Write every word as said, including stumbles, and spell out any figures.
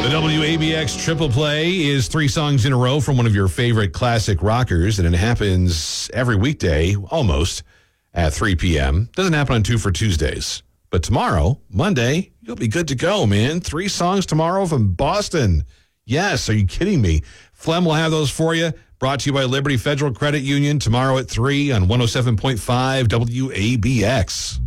The W A B X Triple Play is three songs in a row from one of your favorite classic rockers, and it happens every weekday, almost, at three p.m. Doesn't happen on Two for Tuesdays. But tomorrow, Monday, you'll be good to go, man. Three songs tomorrow from Boston. Yes, are you kidding me? Flem will have those for you. Brought to you by Liberty Federal Credit Union tomorrow at three on one oh seven point five W A B X.